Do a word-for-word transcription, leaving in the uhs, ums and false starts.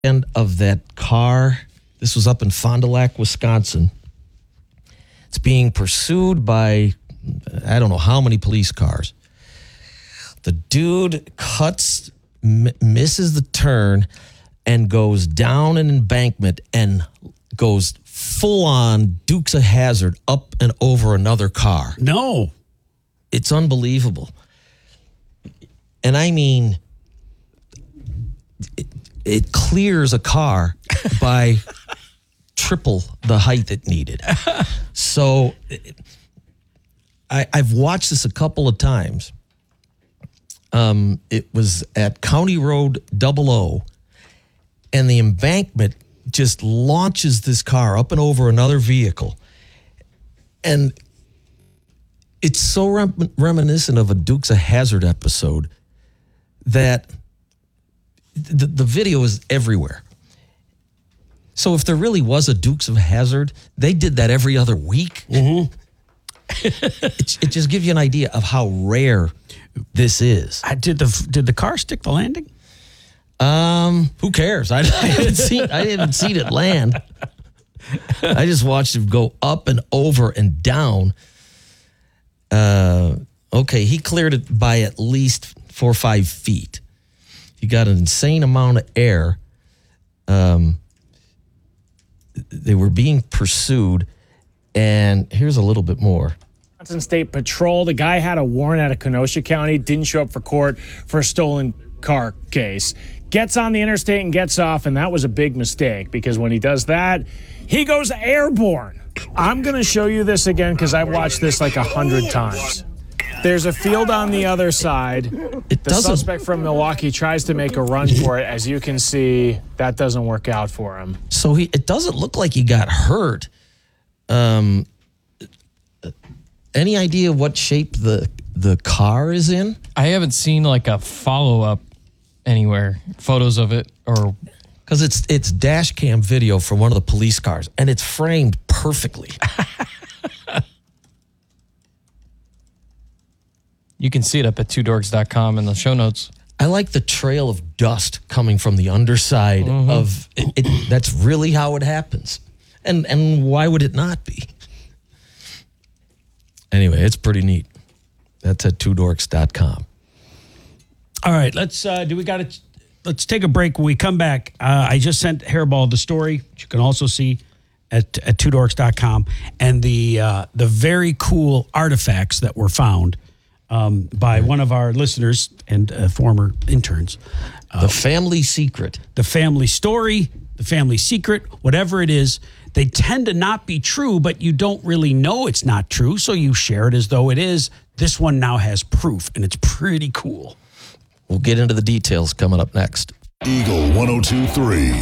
end of that car. This was up in Fond du Lac, Wisconsin. It's being pursued by, I don't know how many police cars. The dude cuts, m- misses the turn, and goes down an embankment and goes full on Dukes of Hazzard up and over another car. No. It's unbelievable. And I mean, it, it clears a car by triple the height it needed. So I, I've watched this a couple of times. Um, it was at County Road double O, and the embankment just launches this car up and over another vehicle. And it's so rem- reminiscent of a Dukes of Hazzard episode that the, the video is everywhere. So if there really was a Dukes of Hazzard, they did that every other week. Mm-hmm. it, it just gives you an idea of how rare this is. I, did the did the car stick the landing? Um, who cares? I, I haven't seen I haven't seen it land. I just watched it go up and over and down. Uh, okay, he cleared it by at least four or five feet. He got an insane amount of air. Um, they were being pursued, and here's a little bit more. Wisconsin State Patrol. The guy had a warrant out of Kenosha County, didn't show up for court for a stolen car case. Gets on the interstate and gets off, and that was a big mistake because when he does that, he goes airborne. I'm going to show you this again because I've watched this like a hundred times. There's a field on the other side. It the doesn't. suspect from Milwaukee tries to make a run for it. As you can see, that doesn't work out for him. So he, it doesn't look like he got hurt. Um, any idea what shape the the car is in? I haven't seen like a follow-up anywhere, photos of it, or because it's it's dash cam video from one of the police cars, and it's framed perfectly. you can see it up at two dorks dot com in the show notes. I like the trail of dust coming from the underside mm-hmm. of it, it. That's really how it happens, and and why would it not be? Anyway, it's pretty neat. That's at two dorks dot com. All right, let's uh, do we got to let's take a break. When we come back, uh, I just sent Hairball the story, which you can also see at at two dorks dot com, and the uh, the very cool artifacts that were found um, by one of our listeners and uh, former interns. Uh, the family secret, the family story, the family secret, whatever it is. They tend to not be true, but you don't really know it's not true, so you share it as though it is. This one now has proof, and it's pretty cool. We'll get into the details coming up next. Eagle one oh two point three.